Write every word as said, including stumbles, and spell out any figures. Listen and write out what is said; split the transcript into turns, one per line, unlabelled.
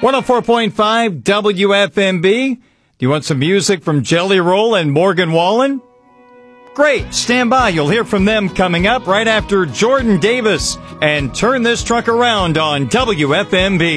one oh four point five W F M B. Do you want some music from Jelly Roll and Morgan Wallen? Great. Stand by. You'll hear from them coming up right after Jordan Davis and Turn This Truck Around on W F M B.